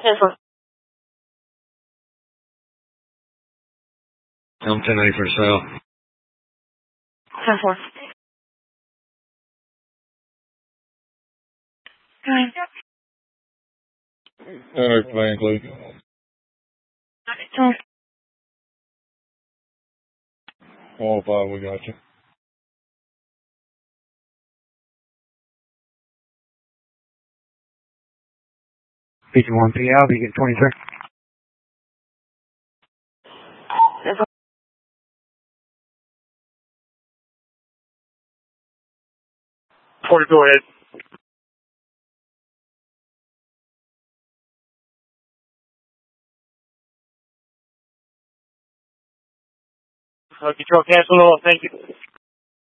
Yes, sir. I'm 1080 for sale. 10-4. Play include. 105, we got you. 51 PL, Beacon 23. Yes, sir. Go ahead. Control cancel. Thank you.